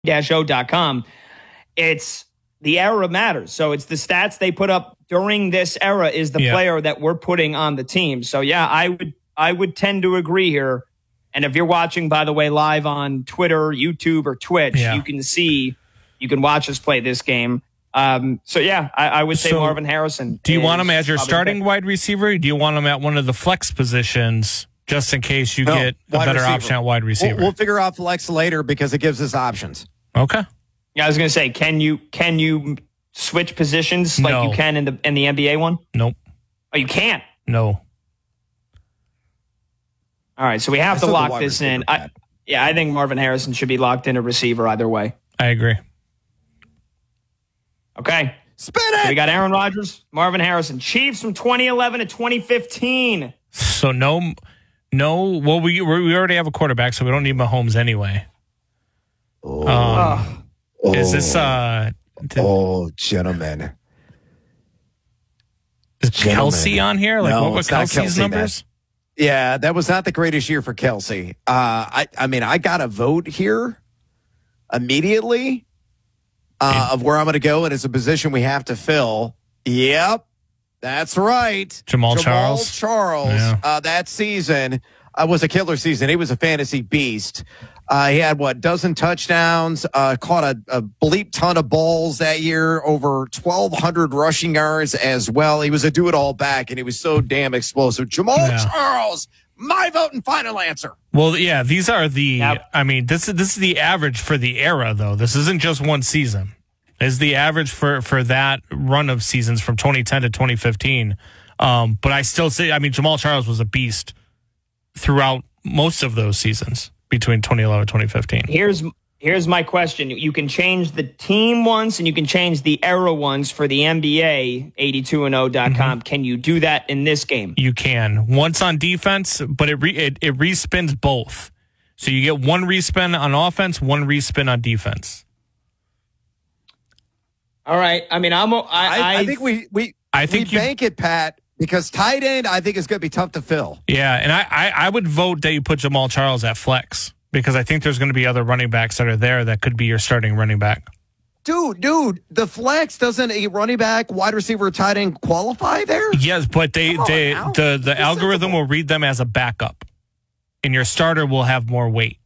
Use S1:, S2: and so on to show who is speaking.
S1: o.com. It's the era matters. So it's the stats they put up during this era is the player that we're putting on the team. So yeah, I would tend to agree here. And if you're watching, by the way, live on Twitter, YouTube, or Twitch, you can watch us play this game. So yeah, I would say Marvin Harrison.
S2: Do you want him as your starting wide receiver? Or do you want him at one of the flex positions just in case you get a better option at wide receiver?
S3: We'll figure out flex later because it gives us options.
S2: Okay.
S1: Yeah, I was going to say, can you switch positions like you can in the NBA one?
S2: Nope.
S1: Oh, you can't?
S2: No.
S1: All right, so we have to lock this in. I think Marvin Harrison should be locked in a receiver either way.
S2: I agree.
S1: Okay.
S3: Spin it!
S1: So we got Aaron Rodgers, Marvin Harrison. Chiefs from 2011 to 2015.
S2: So no. Well, we already have a quarterback, so we don't need Mahomes anyway. Is this
S3: gentlemen?
S2: Is Kelsey on here? Like,
S3: no,
S2: what were Kelsey's numbers?
S3: Yeah, that was not the greatest year for Kelsey. I mean, I got a vote here immediately of where I'm going to go, and it's a position we have to fill. Yep, that's right.
S2: Jamal Charles.
S3: That season was a killer season. He was a fantasy beast. He had, dozen touchdowns, caught a bleep ton of balls that year, over 1,200 rushing yards as well. He was a do-it-all back, and he was so damn explosive. Jamal Charles, my vote and final answer.
S2: Well, yeah, these are the I mean, this is the average for the era, though. This isn't just one season. It's the average for that run of seasons from 2010 to 2015. But I still say, I mean, Jamal Charles was a beast throughout most of those seasons. Between 2011 and 2015.
S1: Here's my question. You can change the team once and you can change the era ones for the NBA, 82and0.com. Mm-hmm. Can you do that in this game?
S2: You can. Once on defense, but it respins both. So you get one respin on offense, one respin on defense.
S1: All right. I mean,
S3: I think we bank it, Pat. Because tight end, I think, is going to be tough to fill.
S2: Yeah, and I would vote that you put Jamal Charles at flex because I think there's going to be other running backs that are there that could be your starting running back.
S3: Dude, the flex doesn't a running back, wide receiver, tight end qualify there?
S2: Yes, but the algorithm will read them as a backup, and your starter will have more weight.